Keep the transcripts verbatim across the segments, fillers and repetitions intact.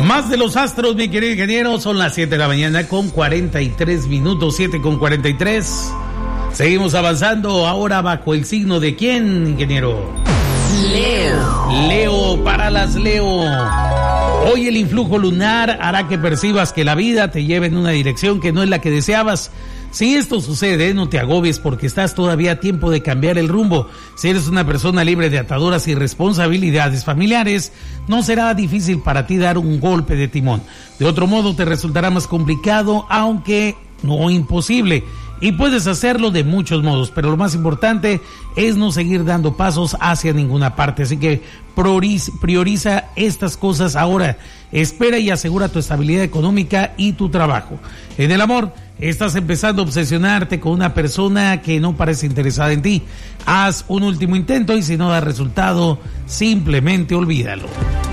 Más de los astros, mi querido ingeniero, son las siete de la mañana con cuarenta y tres minutos, siete con cuarenta y tres. Seguimos avanzando, ahora bajo el signo de ¿quién, ingeniero? Leo. Leo, para las Leo. Hoy el influjo lunar hará que percibas que la vida te lleva en una dirección que no es la que deseabas. Si esto sucede, no te agobies porque estás todavía a tiempo de cambiar el rumbo. Si eres una persona libre de ataduras y responsabilidades familiares, no será difícil para ti dar un golpe de timón. De otro modo, te resultará más complicado, aunque no imposible. Y puedes hacerlo de muchos modos, pero lo más importante es no seguir dando pasos hacia ninguna parte. Así que prioriza, prioriza estas cosas ahora. Espera y asegura tu estabilidad económica y tu trabajo. En el amor, estás empezando a obsesionarte con una persona que no parece interesada en ti. Haz un último intento y si no da resultado, simplemente olvídalo.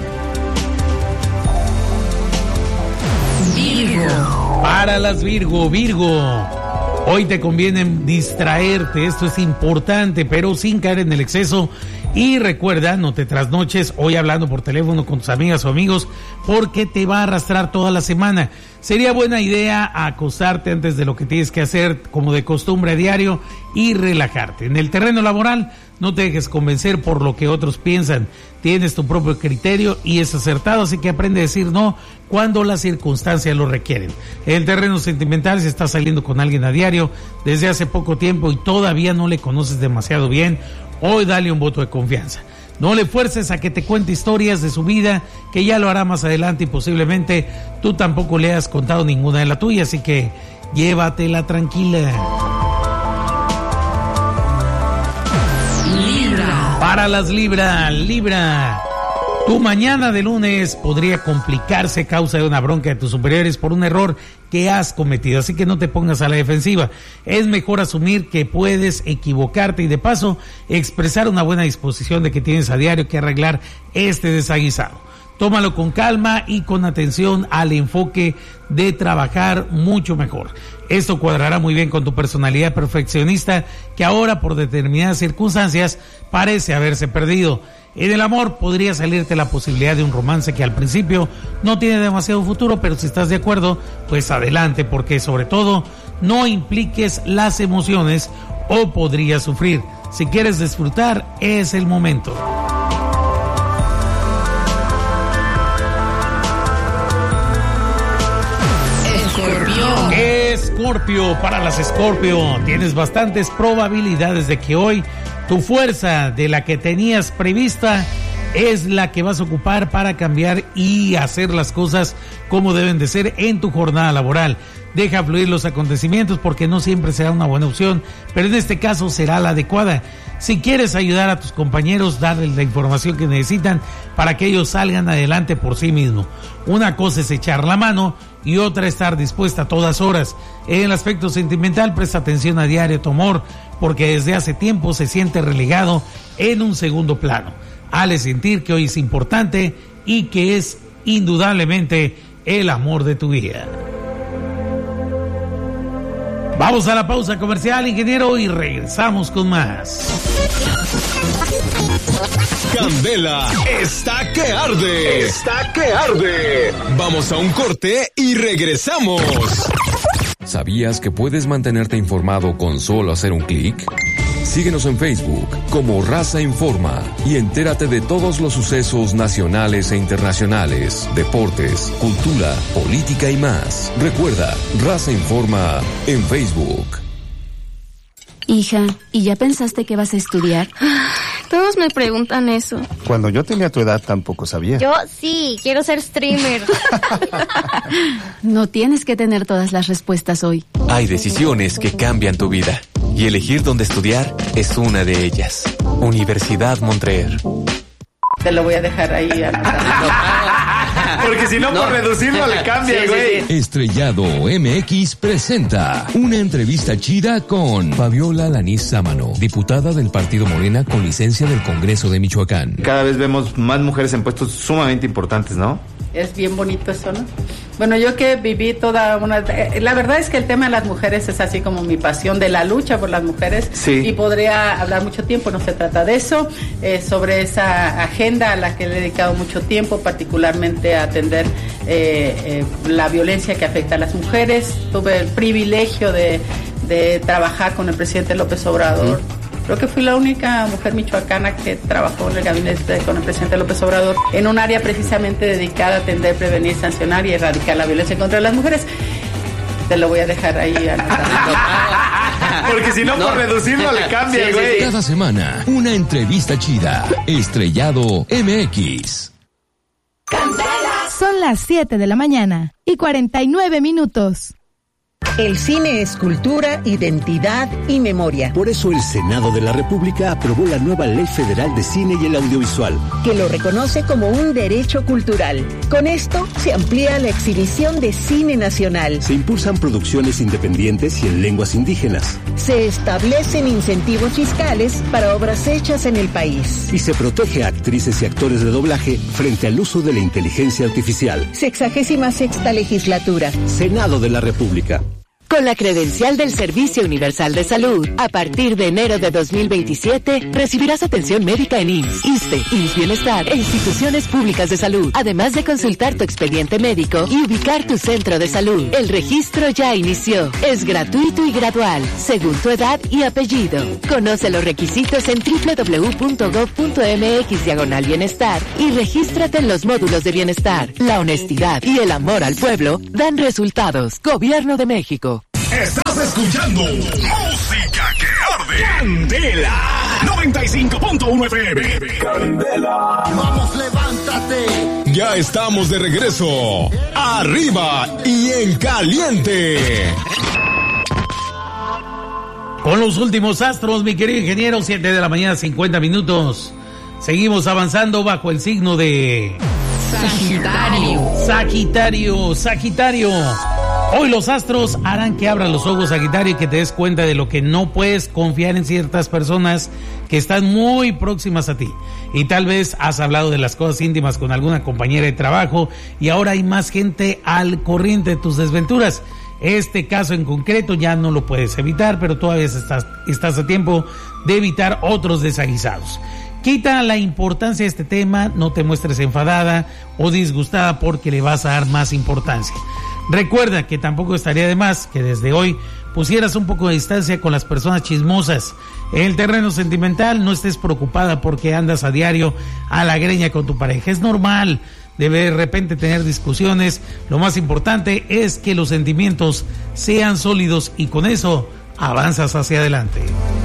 Virgo. Para las Virgo, Virgo. Hoy te conviene distraerte, esto es importante, pero sin caer en el exceso. Y recuerda, no te trasnoches hoy hablando por teléfono con tus amigas o amigos, porque te va a arrastrar toda la semana. Sería buena idea acostarte antes de lo que tienes que hacer, como de costumbre a diario, y relajarte. En el terreno laboral, no te dejes convencer por lo que otros piensan. Tienes tu propio criterio y es acertado, así que aprende a decir no cuando las circunstancias lo requieren. En el terreno sentimental, si estás saliendo con alguien a diario desde hace poco tiempo y todavía no le conoces demasiado bien, hoy dale un voto de confianza. No le fuerces a que te cuente historias de su vida, que ya lo hará más adelante y posiblemente tú tampoco le has contado ninguna de la tuya, así que llévatela tranquila. Libra. Para las Libra, Libra. Tu mañana de lunes podría complicarse a causa de una bronca de tus superiores por un error que has cometido, así que no te pongas a la defensiva. Es mejor asumir que puedes equivocarte y de paso expresar una buena disposición de que tienes a diario que arreglar este desaguisado. Tómalo con calma y con atención al enfoque de trabajar mucho mejor. Esto cuadrará muy bien con tu personalidad perfeccionista que ahora por determinadas circunstancias parece haberse perdido. En el amor podría salirte la posibilidad de un romance que al principio no tiene demasiado futuro, pero si estás de acuerdo, pues adelante, porque sobre todo no impliques las emociones o podrías sufrir. Si quieres disfrutar, es el momento. Escorpión. Escorpio, para las Escorpio, tienes bastantes probabilidades de que hoy tu fuerza de la que tenías prevista es la que vas a ocupar para cambiar y hacer las cosas como deben de ser en tu jornada laboral. Deja fluir los acontecimientos porque no siempre será una buena opción, pero en este caso será la adecuada. Si quieres ayudar a tus compañeros, darles la información que necesitan para que ellos salgan adelante por sí mismos. Una cosa es echar la mano y otra estar dispuesta a todas horas. En el aspecto sentimental, presta atención a diario a tu amor, porque desde hace tiempo se siente relegado en un segundo plano. Hale sentir que hoy es importante y que es indudablemente el amor de tu vida. Vamos a la pausa comercial, ingeniero, y regresamos con más. Candela está que arde. Está que arde. Vamos a un corte y regresamos. ¿Sabías que puedes mantenerte informado con solo hacer un clic? Síguenos en Facebook como Raza Informa y entérate de todos los sucesos nacionales e internacionales, deportes, cultura, política y más. Recuerda, Raza Informa en Facebook. Hija, ¿y ya pensaste qué vas a estudiar? Todos me preguntan eso. Cuando yo tenía tu edad tampoco sabía. Yo sí, quiero ser streamer. No tienes que tener todas las respuestas hoy. Hay decisiones que cambian tu vida y elegir dónde estudiar es una de ellas. Universidad Montreal. Te lo voy a dejar ahí anotado. Porque si no, no, por reducirlo le cambia, güey. Sí, sí. Estrellado M X presenta una entrevista chida con Fabiola Lanís Sámano, diputada del Partido Morena con licencia del Congreso de Michoacán. Cada vez vemos más mujeres en puestos sumamente importantes, ¿no? Es bien bonito eso, ¿no? Bueno, yo que viví toda una... La verdad es que el tema de las mujeres es así como mi pasión, de la lucha por las mujeres. Sí. Y podría hablar mucho tiempo, no se trata de eso, eh, sobre esa agenda a la que le he dedicado mucho tiempo, particularmente a atender eh, eh, la violencia que afecta a las mujeres. Tuve el privilegio de, de trabajar con el presidente López Obrador. Uh-huh. Creo que fui la única mujer michoacana que trabajó en el gabinete con el presidente López Obrador en un área precisamente dedicada a atender, prevenir, sancionar y erradicar la violencia contra las mujeres. Te lo voy a dejar ahí anotado. Porque si no, no, por reducirlo le cambia, sí, güey. Cada semana, una entrevista chida. Estrellado M X. Son las siete de la mañana y cuarenta y nueve minutos. El cine es cultura, identidad y memoria. Por eso el Senado de la República aprobó la nueva Ley Federal de Cine y el Audiovisual, que lo reconoce como un derecho cultural. Con esto se amplía la exhibición de cine nacional. Se impulsan producciones independientes y en lenguas indígenas. Se establecen incentivos fiscales para obras hechas en el país. Y se protege a actrices y actores de doblaje frente al uso de la inteligencia artificial. Sexagésima sexta legislatura. Senado de la República. Con la credencial del Servicio Universal de Salud, a partir de enero de dos mil veintisiete, recibirás atención médica en I M S S, ISSSTE, I M S S Bienestar e instituciones públicas de salud, además de consultar tu expediente médico y ubicar tu centro de salud. El registro ya inició. Es gratuito y gradual, según tu edad y apellido. Conoce los requisitos en doble u doble u doble u punto gob punto eme equis diagonal bienestar y regístrate en los módulos de bienestar. La honestidad y el amor al pueblo dan resultados. Gobierno de México. Estás escuchando Música que Arde. Candela noventa y cinco punto uno F M. Candela. Vamos, levántate. Ya estamos de regreso. Arriba y en caliente. Con los últimos astros, mi querido ingeniero, siete de la mañana, cincuenta minutos. Seguimos avanzando bajo el signo de... Sagitario. Sagitario, Sagitario. Hoy los astros harán que abras los ojos, Sagitario, y que te des cuenta de lo que no puedes confiar en ciertas personas que están muy próximas a ti. Y tal vez has hablado de las cosas íntimas con alguna compañera de trabajo y ahora hay más gente al corriente de tus desventuras. Este caso en concreto ya no lo puedes evitar, pero todavía estás, estás a tiempo de evitar otros desaguisados. Quita la importancia de este tema, no te muestres enfadada o disgustada porque le vas a dar más importancia. Recuerda que tampoco estaría de más que desde hoy pusieras un poco de distancia con las personas chismosas. En el terreno sentimental no estés preocupada porque andas a diario a la greña con tu pareja. Es normal de repente tener discusiones. Lo más importante es que los sentimientos sean sólidos y con eso avanzas hacia adelante.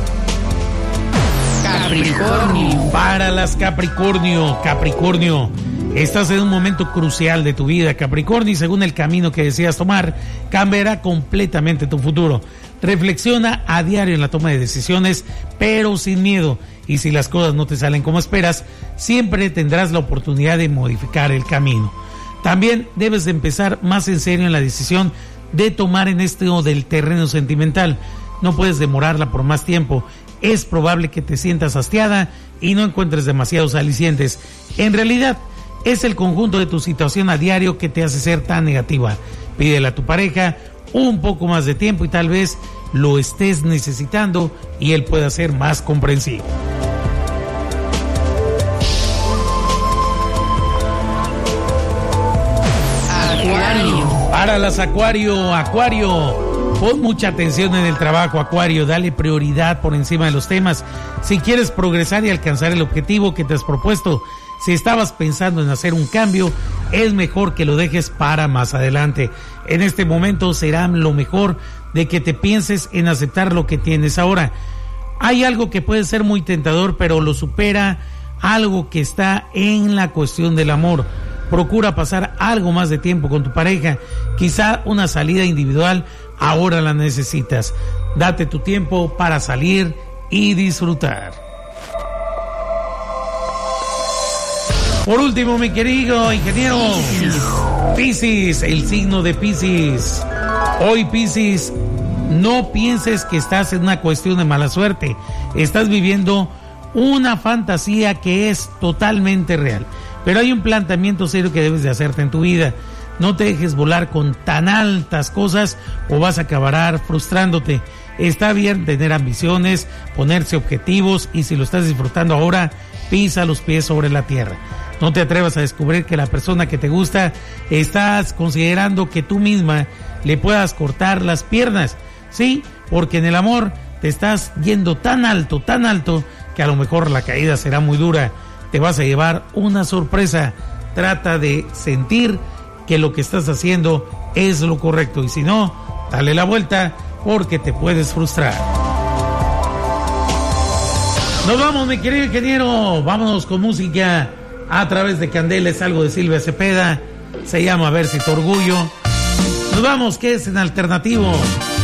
Capricornio. Para las Capricornio, Capricornio, estás en un momento crucial de tu vida, Capricornio, y según el camino que deseas tomar, cambiará completamente tu futuro. Reflexiona a diario en la toma de decisiones, pero sin miedo. Y si las cosas no te salen como esperas, siempre tendrás la oportunidad de modificar el camino. También debes de empezar más en serio en la decisión de tomar en esto del terreno sentimental. No puedes demorarla por más tiempo. Es probable que te sientas hastiada y no encuentres demasiados alicientes. En realidad, es el conjunto de tu situación a diario que te hace ser tan negativa. Pídele a tu pareja un poco más de tiempo y tal vez lo estés necesitando y él pueda ser más comprensivo. Acuario. Para las Acuario, Acuario, pon mucha atención en el trabajo, Acuario, dale prioridad por encima de los temas. Si quieres progresar y alcanzar el objetivo que te has propuesto, si estabas pensando en hacer un cambio, es mejor que lo dejes para más adelante. En este momento será lo mejor de que te pienses en aceptar lo que tienes ahora. Hay algo que puede ser muy tentador, pero lo supera algo que está en la cuestión del amor. Procura pasar algo más de tiempo con tu pareja. Quizá una salida individual ahora la necesitas. Date tu tiempo para salir y disfrutar. Por último, mi querido ingeniero, Piscis, el signo de Piscis. Hoy, Piscis, no pienses que estás en una cuestión de mala suerte. Estás viviendo una fantasía que es totalmente real. Pero hay un planteamiento serio que debes de hacerte en tu vida. No te dejes volar con tan altas cosas o vas a acabar frustrándote. Está bien tener ambiciones, ponerse objetivos, y si lo estás disfrutando ahora, pisa los pies sobre la tierra. No te atrevas a descubrir que la persona que te gusta estás considerando que tú misma le puedas cortar las piernas. Sí, porque en el amor te estás yendo tan alto, tan alto, que a lo mejor la caída será muy dura. Te vas a llevar una sorpresa. Trata de sentir que lo que estás haciendo es lo correcto, y si no, dale la vuelta, porque te puedes frustrar. Nos vamos, mi querido ingeniero. Vámonos con música a través de Candela. Es algo de Silvia Cepeda. Se llama A ver si te orgullo. Nos vamos, que es en alternativo.